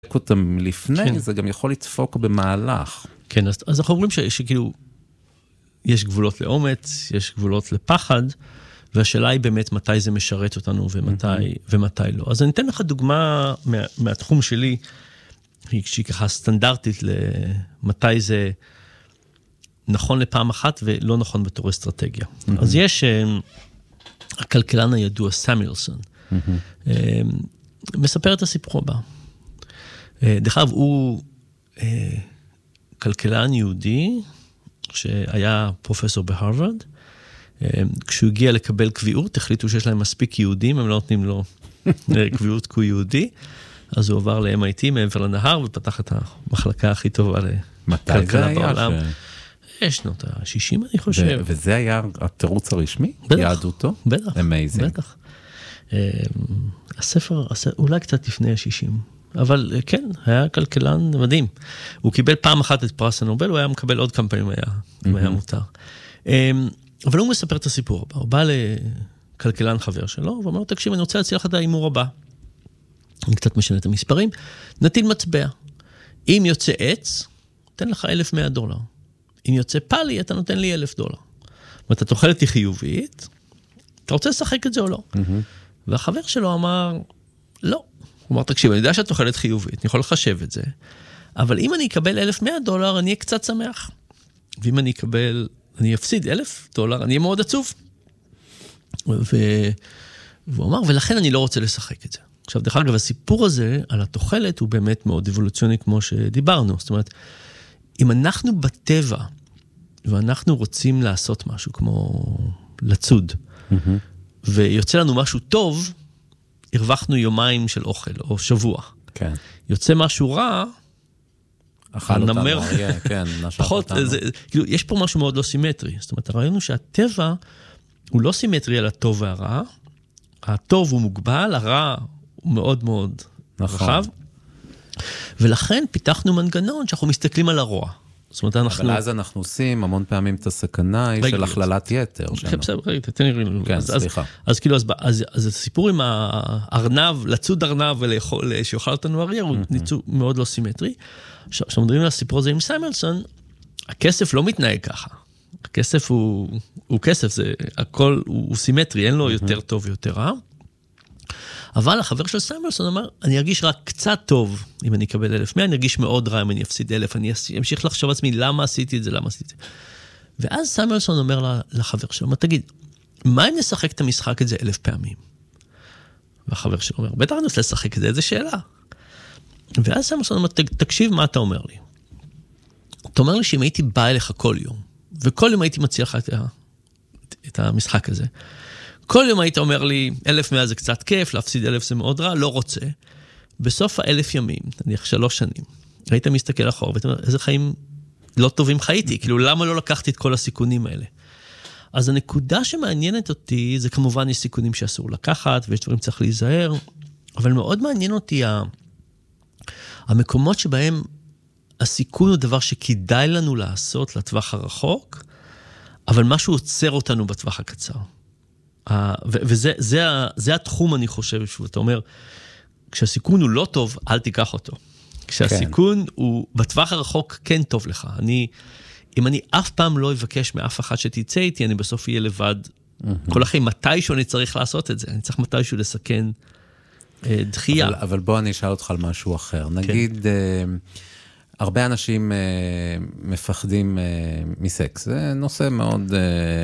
אותם לפני, זה גם יכול לדפוק במהלך. כן, אז אנחנו אומרים שכאילו, יש גבולות לאומץ, יש גבולות לפחד, והשאלה היא באמת מתי זה משרת אותנו ומתי לא. אז אני אתן לך דוגמה מהתחום שלי, שהיא ככה סטנדרטית למתי זה נכון לפעם אחת ולא נכון בתור אסטרטגיה. אז יש הכלכלן הידוע סמואלסון, מספר את הסיפור הבא. דרך אגב, הוא כלכלן יהודי, שהיה פרופסור בהרווארד, כשהוא הגיע לקבל קביעות, החליטו שיש להם מספיק יהודים, הם לא נותנים לו קביעות כי הוא יהודי, אז הוא עבר ל-MIT מעבר לנהר, ופתח את המחלקה הכי טובה לכלכלה בעולם. שנות ה-60 אני חושב. וזה היה התירוץ הרשמי? יהדותו? בטח. Amazing. בטח. הספר, אולי קצת לפני ה-60, אבל כן, היה כלכלן מדהים. הוא קיבל פעם אחת את פרס הנובל, הוא היה מקבל עוד כמה פעמים אם היה מותר. אבל הוא מספר את הסיפור הבא. הוא בא לכלכלן חבר שלו, ואומר, תקשיב, אני רוצה להציע לך את האימור הבא. אני קצת משנה את המספרים. נטיל מטבע. אם יוצא עץ, תן לך $1,100. אם יוצא פלי, אתה נותן לי $1,000. ואתה תוחלת היא חיובית, אתה רוצה לשחק את זה או לא? והחבר שלו אמר, לא. הוא אמר, תקשיב, אני יודע שאת תוחלת חיובית, אני יכול לחשב את זה, אבל אם אני אקבל $1,100, אני אהיה קצת שמח. ואם אני אפסיד $1,000, אני אהיה מאוד עצוב. והוא אמר, ולכן אני לא רוצה לשחק את זה. עכשיו, דרך אגב, הסיפור הזה על התוחלת הוא באמת מאוד אבולוציוני כמו שדיברנו. זאת אומרת, אם אנחנו בטבע, ואנחנו רוצים לעשות משהו כמו לצוד, ויוצא לנו משהו טוב, הרווחנו יומיים של אוכל, או שבוע. כן. יוצא משהו רע, אכל אותנו, כן, נשך אותנו. כאילו, יש פה משהו מאוד לא סימטרי. זאת אומרת, הרעיון הוא שהטבע הוא לא סימטרי על הטוב והרע, הטוב הוא מוגבל, הרע הוא מאוד מאוד רחב, ולכן פיתחנו מנגנון שאנחנו מסתכלים על הרוע. זאת אומרת, אבל אז אנחנו עושים המון פעמים את הסכנה היא של הכללת יתר. בסדר, תן לי רינו. כן, סליחה. אז כאילו, אז הסיפור עם הארנב, לצוד ארנב ולאכול, שיאכל אותנו אריה, הוא ניצור מאוד לא סימטרי. עכשיו, מדברים על הסיפור הזה עם סמואלסון, הכסף לא מתנהג ככה. הכסף הוא כסף, זה הכל הוא סימטרי, אין לו יותר טוב ויותר רע. אבל החבר של סמואלסון אמר, אני ארגיש רק קצת טוב אם אני אקבל 1,100, אני ארגיש מאוד רע אם אני אפסיד 1,000, אני אמשיך לחשוב עצמי למה עשיתי את זה, למה עשיתי את זה. ואז סמואלסון אומר לחבר שלו, תגיד, מה אם נשחק את המשחק את זה 1,000 פעמים? והחבר שלו אומר, בטח אני רוצה לשחק את זה, איזה שאלה. ואז סמואלסון אומר, תקשיב מה אתה אומר לי. אתה אומר לי שאם הייתי בא אליך כל יום, וכל יום הייתי מציע לך את המשחק הזה, כל יום היית אומר לי, 1,100 זה קצת כיף, להפסיד 1,000 זה מאוד רע, לא רוצה. בסוף 1,000 ימים, נניח 3 שנים, היית מסתכל אחורה, ואתה אומר, איזה חיים לא טובים חייתי, כאילו למה לא לקחתי את כל הסיכונים האלה? אז הנקודה שמעניינת אותי, זה כמובן יש סיכונים שאסור לקחת, ויש דברים צריך להיזהר, אבל מאוד מעניין אותי המקומות שבהם הסיכון הוא דבר שכדאי לנו לעשות לטווח הרחוק, אבל משהו עוצר אותנו בטווח הקצר. וזה התחום אני חושב, שאתה אומר, כשהסיכון הוא לא טוב, אל תיקח אותו. כשהסיכון הוא בטווח הרחוק כן טוב לך. אם אני אף פעם לא אבקש מאף אחד שתצא איתי, אני בסוף אהיה לבד. כל החיים, מתישהו אני צריך לעשות את זה. אני צריך מתישהו לסכן דחייה. אבל בוא אני אשאל אותך על משהו אחר. נגיד, הרבה אנשים מפחדים מסקס, זה נושא מאוד,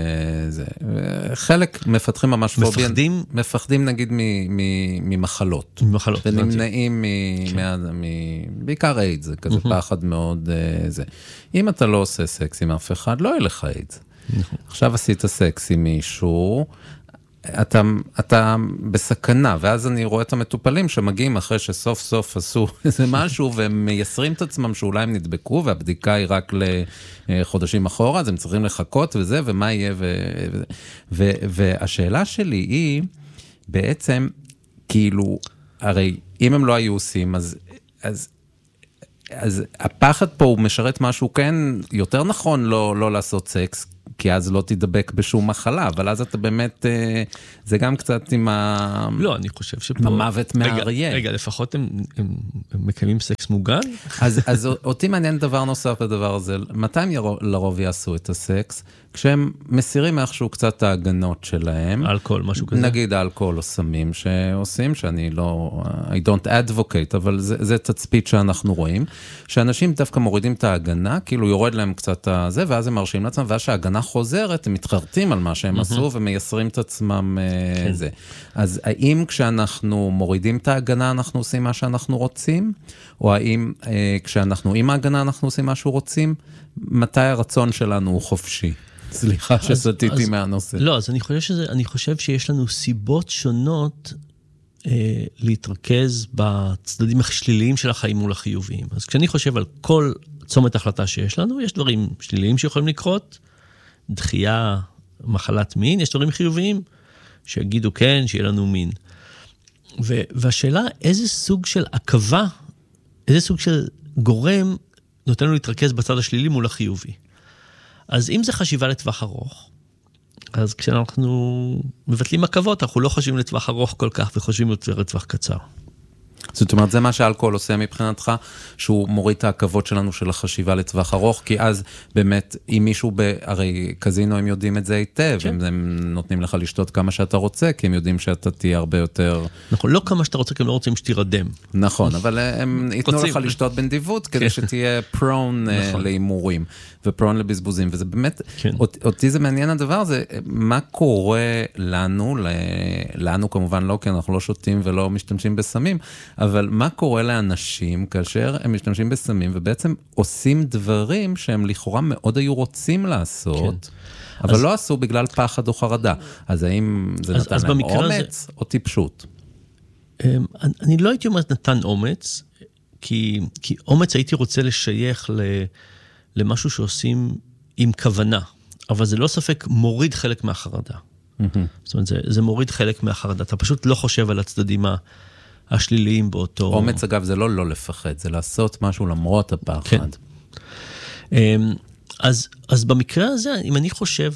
חלק מפתחים ממש פוביה, מפחדים נגיד ממחלות, ונמנעים בעיקר איידס, זה כזה פחד מאוד, אם אתה לא עושה סקס עם אף אחד, לא יהיה לך איידס. עכשיו עשית סקס עם מישהו, אתה בסכנה, ואז אני רואה את המטופלים שמגיעים אחרי שסוף סוף עשו איזה משהו, והם מייסרים את עצמם שאולי הם נדבקו, והבדיקה היא רק לחודשים אחורה, אז הם צריכים לחכות וזה, ומה יהיה, והשאלה שלי היא, בעצם, כאילו, הרי אם הם לא היו עושים, אז הפחד פה הוא משרת משהו, כן, יותר נכון לא לעשות סקס, כי אז לא תדבק בשום מחלה, אבל אז אתה באמת, זה גם קצת עם לא, אני חושב שפה... המוות מהאריה. רגע, לפחות הם מקיימים סקס מוגן? אז אותי מעניין דבר נוסף בדבר הזה, מתי הם לרוב יעשו את הסקס? כשהם מסירים איכשהו קצת ההגנות שלהם. אלכוהול, משהו כזה. נגיד האלכוהול או סמים שעושים, שאני לא, I don't advocate, אבל זה תצפית שאנחנו רואים, שאנשים דווקא מורידים את ההגנה, כאילו יורד להם קצת הזה, ואז הם מרשים לעצמם, ואז שההגנה חוזרת, הם מתחרטים על מה שהם עשו, ומייסרים את עצמם זה. אז האם כשאנחנו מורידים את ההגנה, אנחנו עושים מה שאנחנו רוצים? או האם כשאנחנו עם ההגנה, אנחנו עושים מה שאנחנו רוצים? מתי הרצון שלנו הוא חופשי? סליחה שסטיתי מהנושא. לא, אז אני חושב שיש לנו סיבות שונות להתרכז בצדדים השליליים של החיים מול החיוביים. אז כשאני חושב על כל צומת החלטה שיש לנו, יש דברים שליליים שיכולים לקרות, דחייה, מחלת מין, יש דברים חיוביים שיגידו כן, שיהיה לנו מין. והשאלה, איזה סוג של עקבה, איזה סוג של גורם נותן לנו להתרכז בצד השלילי מול החיובי. אז אם זה חשיבה לטווח ארוך, אז כשאנחנו מבטלים עקבות, אנחנו לא חושבים לטווח ארוך כל כך, וחושבים יותר לטווח קצר. זאת אומרת, זה מה שאלכוהול עושה מבחינתך, שהוא מוריד את העקבות שלנו של החשיבה לטווח ארוך, כי אז באמת, אם מישהו, הרי קזינו הם יודעים את זה היטב, הם נותנים לך לשתות כמה שאתה רוצה, כי הם יודעים שאתה תהיה הרבה יותר... נכון, לא כמה שאתה רוצה, כי הם לא רוצים שתירדם. נכון, אבל הם ייתנו לך לשתות בנדיבות, כדי שתהיה פרון להימורים, ופרון לבזבוזים, וזה באמת, אותי זה מעניין הדבר הזה, מה קורה לנו כמובן לא, כי אנחנו לא שותים ולא משתמשים בסמים, אבל מה קורה לאנשים כאשר הם משתמשים בסמים, ובעצם עושים דברים שהם לכאורה מאוד היו רוצים לעשות, אבל לא עשו בגלל פחד או חרדה. אז האם זה נתן להם אומץ או טיפשות? אני לא הייתי אומר נתן אומץ, כי אומץ הייתי רוצה לשייך למשהו שעושים עם כוונה, אבל זה לא ספק מוריד חלק מהחרדה. זאת אומרת, זה מוריד חלק מהחרדה. אתה פשוט לא חושב על הצדדים השליליים באותו... אומץ, אגב, זה לא לפחד, זה לעשות משהו למרות הפחד. כן. אז במקרה הזה, אם אני חושב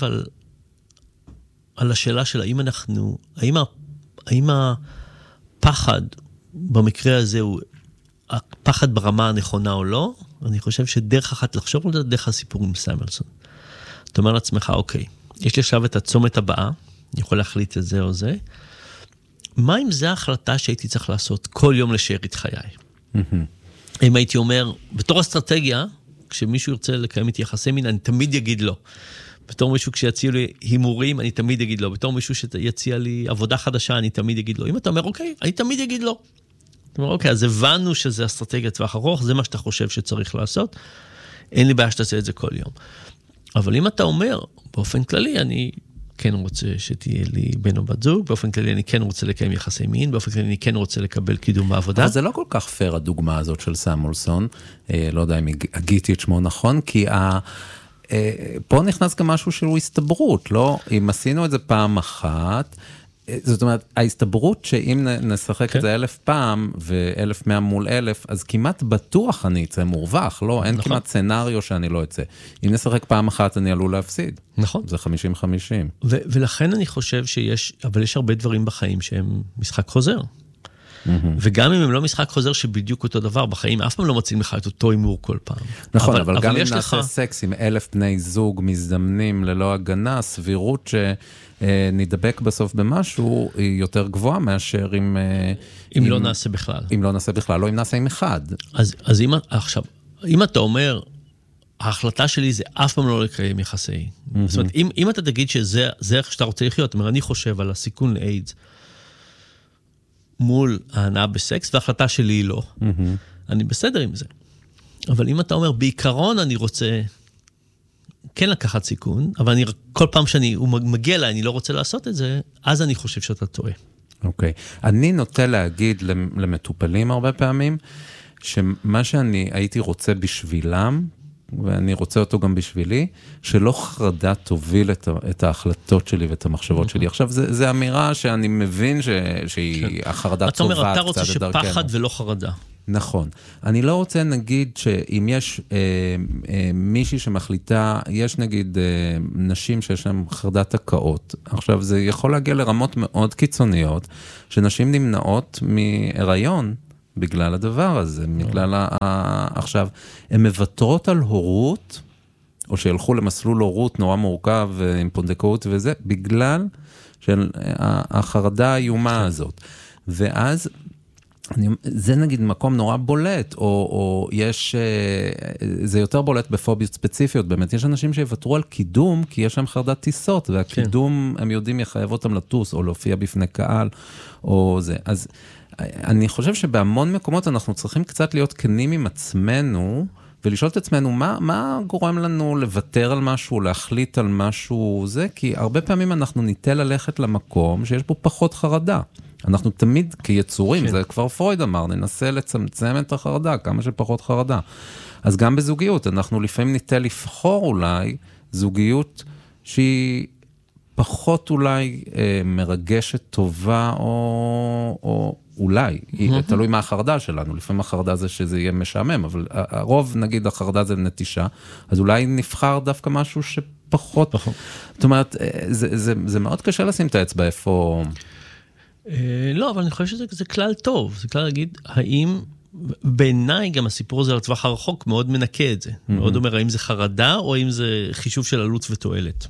על השאלה של האם הפחד במקרה הזה הוא הפחד ברמה הנכונה או לא, אני חושב שדרך אחת לחשוב על זה, דרך הסיפור עם סמלסון. אתה אומר לעצמך, אוקיי, יש לי עכשיו את הצומת הבאה, אני יכול להחליט את זה או זה, מה אם זה ההחלטה שהייתי צריך לעשות כל יום לשארית חיי? אם הייתי אומר, בתור אסטרטגיה, כשמישהו ירצה לקיים איתי יחסי מין, אני תמיד אגיד לא. בתור מישהו כשיציע לי הימורים, אני תמיד אגיד לא. בתור מישהו שיציע לי עבודה חדשה, אני תמיד אגיד לא. אם אתה אומר, אוקיי, אני תמיד אגיד לא. אתה אומר, אוקיי, אז הבנו שזה אסטרטגיה טווח ארוך, זה מה שאתה חושב שצריך לעשות, אין לי בעיה שתעשה את זה כל יום. אבל אם אתה אומר, באופן כללי, אני כן רוצה שתהיה לי בן או בת זוג, באופן כללי אני כן רוצה לקיים יחסי מין, באופן כללי אני כן רוצה לקבל קידום בעבודה. אבל זה לא כל כך פייר הדוגמה הזאת של סמולסון, לא יודע אם הגיתי את שמו נכון, כי פה נכנס גם משהו שהוא הסתברות, לא? אם עשינו את זה פעם אחת, זאת אומרת, ההסתברות שאם נשחק את זה 1,000 פעם, ו1,100 מול 1,000, אז כמעט בטוח אני אצא מורווח, לא? אין כמעט סנריו שאני לא אצא. אם נשחק פעם אחת, אני עלול להפסיד. נכון. זה 50-50. ולכן אני חושב אבל יש הרבה דברים בחיים שהם משחק חוזר. וגם אם הם לא משחק חוזר שבדיוק אותו דבר בחיים, אף פעם לא מוצאים לך את אותו אימור כל פעם. נכון, אבל גם אם נעשה סקס עם 1,000 בני זוג מזדמנים ללא הגנה, סבירות שנדבק בסוף במשהו היא יותר גבוהה מאשר אם לא נעשה בכלל. אם לא נעשה בכלל, לא אם נעשה עם אחד. אז אם אתה אומר, ההחלטה שלי זה אף פעם לא לקיים יחסי. זאת אומרת, אם אתה תגיד שזה איך שאתה רוצה לחיות, זאת אומרת, אני חושב על הסיכון לאיידס, מול ההנאה בסקס, וההחלטה שלי היא לא. אני בסדר עם זה. אבל אם אתה אומר, בעיקרון אני רוצה כן לקחת סיכון, אבל כל פעם שהוא מגיע אליי, אני לא רוצה לעשות את זה, אז אני חושב שאתה טועה. אוקיי. אני נוטה להגיד למטופלים הרבה פעמים, שמה שאני הייתי רוצה בשבילם, ואני רוצה אותו גם בשבילי, שלא חרדה תוביל את ההחלטות שלי ואת המחשבות שלי. עכשיו, זו אמירה שאני מבין שהיא החרדה צובעת. אתה אומר, אתה רוצה שפחד ולא חרדה. נכון. אני לא רוצה נגיד שאם יש מישהי שמחליטה, יש נגיד נשים שיש להם חרדת הקאות. עכשיו, זה יכול להגיע לרמות מאוד קיצוניות, שנשים נמנעות מהיריון בגלל הדבר הזה, בגלל עכשיו, הן מבטרות על הורות, או שילכו למסלול הורות נורא מורכב עם פונדקאות וזה, בגלל החרדה האיומה הזאת. ואז, זה נגיד מקום נורא בולט, או יש, זה יותר בולט בפוביות ספציפיות, באמת יש אנשים שיוותרו על קידום, כי יש להם חרדת טיסות, והקידום הם יודעים יחייב אותם לטוס, או להופיע בפני קהל, או זה. אז אני חושב שבהמון מקומות אנחנו צריכים קצת להיות כנים עם עצמנו, ולשאול את עצמנו, מה גורם לנו לוותר על משהו, להחליט על משהו זה, כי הרבה פעמים אנחנו ניתן ללכת למקום שיש בו פחות חרדה. אנחנו תמיד כיצורים, זה כבר פרויד אמר, ננסה לצמצם את החרדה, כמה שפחות חרדה. אז גם בזוגיות, אנחנו לפעמים ניתן לבחור אולי זוגיות שהיא פחות אולי מרגשת טובה, או אולי, תלוי מה החרדה שלנו, לפעמים החרדה זה שזה יהיה משעמם, אבל הרוב נגיד החרדה זה נטישה, אז אולי נבחר דווקא משהו שפחות, זאת אומרת, זה מאוד קשה לשים את האצבע איפה... לא, אבל אני חושב שזה כלל טוב, זה כלל להגיד, האם, בעיניי גם הסיפור הזה לטווח הרחוק מאוד מנקה את זה, מאוד אומר, האם זה חרדה או האם זה חישוב של עלות ותועלת.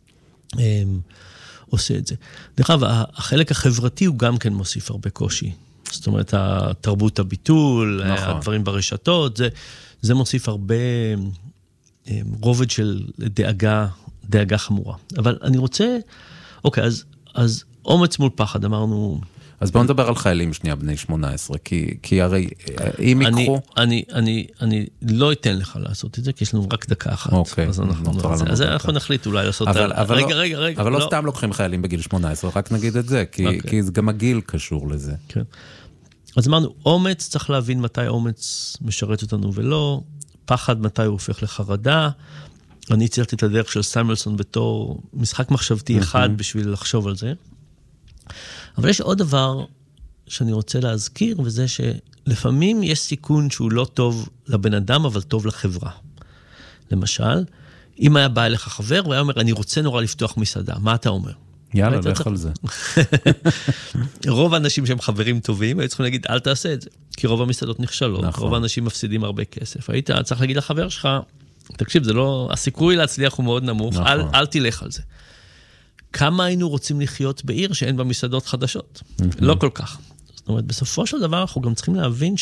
עושה את זה. דרך אגב, החלק החברתי הוא גם כן מוסיף הרבה קושי. זאת אומרת, התרבות הביטול, הדברים ברשתות, זה מוסיף הרבה רובד של דאגה חמורה. אבל אני רוצה, אוקיי, אז אומץ מול פחד, אמרנו... אז בואו נדבר על חיילים שנייה, בני 18, כי הרי אם יקחו... אני לא אתן לך לעשות את זה, כי יש לנו רק דקה אחת. אוקיי. אז אנחנו נחליט אולי לעשות... רגע. אבל לא סתם לוקחים חיילים בגיל 18, רק נגיד את זה, כי גם הגיל קשור לזה. כן. אז אמרנו, אומץ, צריך להבין מתי אומץ משרת אותנו ולא, פחד מתי הוא הופך לחרדה, אני ציירתי את הדרך של סמלסון בתור משחק מחשבתי אחד בשביל לחשוב על זה. אבל יש עוד דבר שאני רוצה להזכיר, וזה שלפעמים יש סיכון שהוא לא טוב לבן אדם, אבל טוב לחברה. למשל, אם היה בא אליך חבר, והיה אומר, אני רוצה נורא לפתוח מסעדה, מה אתה אומר? יאללה, לך על זה. רוב האנשים שהם חברים טובים, היו צריכים להגיד, אל תעשה את זה, כי רוב המסעדות נכשלות, רוב האנשים מפסידים הרבה כסף. היית צריך להגיד לחבר שלך, תקשיב, זה לא, הסיכוי להצליח הוא מאוד נמוך, אל תלך על זה. כמה היינו רוצים לחיות בעיר שאין בה מסעדות חדשות? לא כל כך. זאת אומרת, בסופו של דבר אנחנו גם צריכים להבין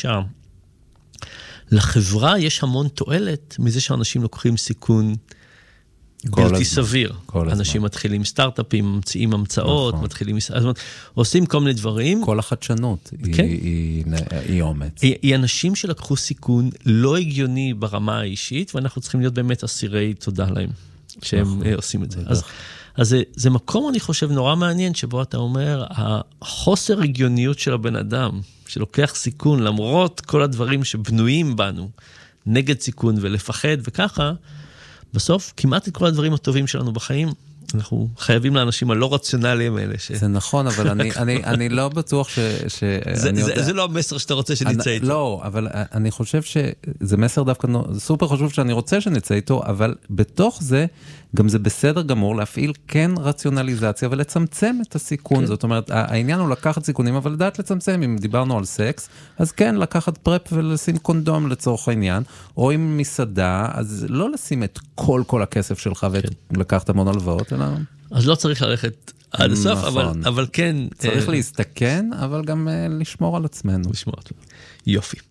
לחברה יש המון תועלת מזה שאנשים לוקחים סיכון בלתי סביר. אנשים מתחילים סטארט-אפים, ממציאים המצאות, מתחילים, עושים כל מיני דברים. כל החדשנות היא אומץ. היא אנשים שלקחו סיכון לא הגיוני ברמה האישית, ואנחנו צריכים להיות באמת אסירי תודה להם, שהם עושים את זה. אז זה מקום, אני חושב, נורא מעניין, שבו אתה אומר, החוסר הגיוניות של הבן אדם, שלוקח סיכון, למרות כל הדברים שבנויים בנו, נגד סיכון ולפחד וככה, בסוף, כמעט את כל הדברים הטובים שלנו בחיים, אנחנו חייבים לאנשים הלא רציונליים האלה. זה נכון, אבל אני לא בטוח זה לא המסר שאתה רוצה שנצא איתו. לא, אבל אני חושב שזה מסר דווקא סופר חשוב שאני רוצה שנצא איתו, אבל בתוך זה, גם זה בסדר גמור להפעיל כן רציונליזציה ולצמצם את הסיכון. זאת אומרת, העניין הוא לקחת סיכונים, אבל לדעת לצמצם. אם דיברנו על סקס, אז כן, לקחת פרפ ולשים קונדום לצורך העניין, או עם מסעדה, אז לא לשים את כל הכסף שלך ולקחת המון הלוואות, אלא... אז לא צריך ללכת עד הסוף, אבל כן... צריך להסתכן, אבל גם לשמור על עצמנו. לשמור על עצמנו. יופי.